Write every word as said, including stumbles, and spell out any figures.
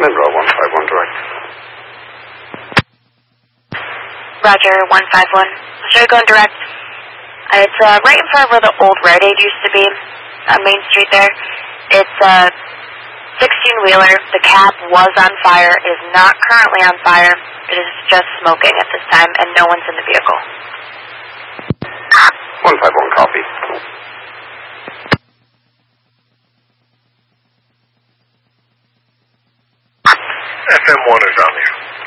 Monroe, one five one direct. Roger, one five one. Should I go in direct? Uh, it's uh, right in front of where the old Rite Aid used to be, on Main Street there. It's a sixteen-wheeler. The cab was on fire. It is not currently on fire. It is just smoking at this time, and no one's in the vehicle. one five one, copy. F M one is on you.